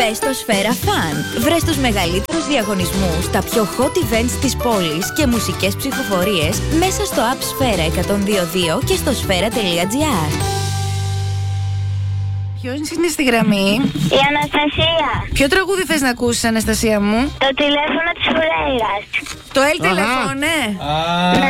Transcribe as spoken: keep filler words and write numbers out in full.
Μπες στο Σφαίρα Fun. Βρες τους μεγαλύτερους διαγωνισμούς, τα πιο hot events της πόλης και μουσικές ψηφοφορίες μέσα στο app Σφαίρα εκατόν δύο δύο και στο σφαίρα τελεία τζι άρ. Ποιος είναι στη γραμμή? Η Αναστασία. Ποιο τραγούδι θες να ακούσεις, Αναστασία μου? Το τηλέφωνο της Φουρέιρας. Το Ελ τηλέφωνε.